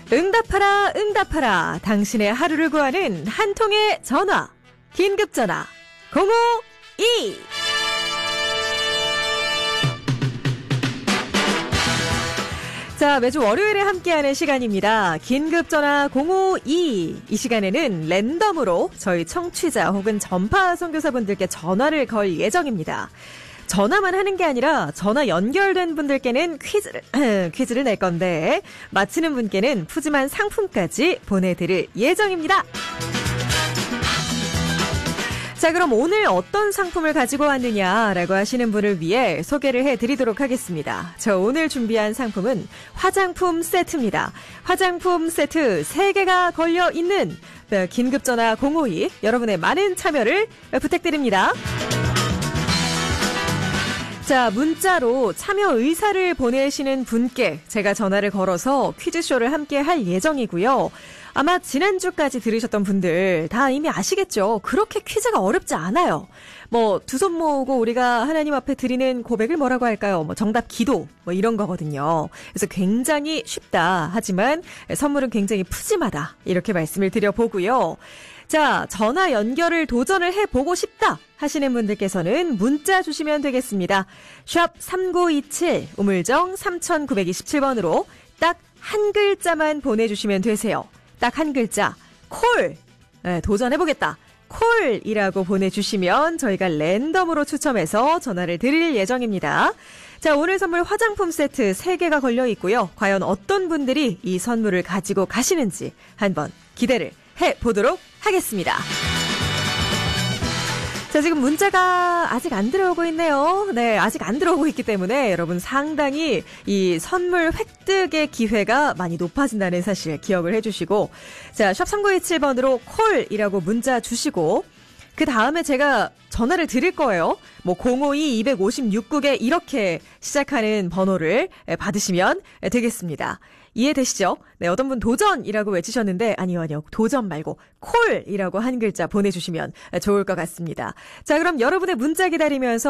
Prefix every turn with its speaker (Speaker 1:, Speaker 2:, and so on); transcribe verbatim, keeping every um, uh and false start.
Speaker 1: 응답하라 응답하라 당신의 하루를 구하는 한 통의 전화 긴급전화 공오이. 자, 매주 월요일에 함께하는 시간입니다. 긴급전화 공오이. 이 시간에는 랜덤으로 저희 청취자 혹은 전파 선교사분들께 전화를 걸 예정입니다. 전화만 하는 게 아니라 전화 연결된 분들께는 퀴즈를 퀴즈를 낼 건데 맞히는 분께는 푸짐한 상품까지 보내드릴 예정입니다. 자, 그럼 오늘 어떤 상품을 가지고 왔느냐라고 하시는 분을 위해 소개를 해드리도록 하겠습니다. 저 오늘 준비한 상품은 화장품 세트입니다. 화장품 세트 세 개가 걸려있는 긴급전화 공오이. 여러분의 많은 참여를 부탁드립니다. 자, 문자로 참여 의사를 보내시는 분께 제가 전화를 걸어서 퀴즈쇼를 함께 할 예정이고요. 아마 지난주까지 들으셨던 분들 다 이미 아시겠죠? 그렇게 퀴즈가 어렵지 않아요. 뭐 두 손 모으고 우리가 하나님 앞에 드리는 고백을 뭐라고 할까요? 뭐 정답 기도 뭐 이런 거거든요. 그래서 굉장히 쉽다. 하지만 선물은 굉장히 푸짐하다. 이렇게 말씀을 드려보고요. 자, 전화 연결을 도전을 해보고 싶다 하시는 분들께서는 문자 주시면 되겠습니다. 샵 삼구이칠 우물정 삼구이칠 번으로 딱 한 글자만 보내주시면 되세요. 딱 한 글자 콜. 네, 도전해보겠다. 콜이라고 보내주시면 저희가 랜덤으로 추첨해서 전화를 드릴 예정입니다. 자, 오늘 선물 화장품 세트 세 개가 걸려 있고요. 과연 어떤 분들이 이 선물을 가지고 가시는지 한번 기대를 해보도록 하겠습니다. 자, 지금 문자가 아직 안 들어오고 있네요. 네, 아직 안 들어오고 있기 때문에 여러분 상당히 이 선물 획득의 기회가 많이 높아진다는 사실 기억을 해주시고, 자, 샵 삼구이칠 번으로 콜이라고 문자 주시고, 그 다음에 제가 전화를 드릴 거예요. 뭐 공오이 이오육 개 이렇게 시작하는 번호를 받으시면 되겠습니다. 이해되시죠? 네, 어떤 분 도전이라고 외치셨는데 아니요 아니요 도전 말고 콜이라고 한 글자 보내주시면 좋을 것 같습니다. 자, 그럼 여러분의 문자 기다리면서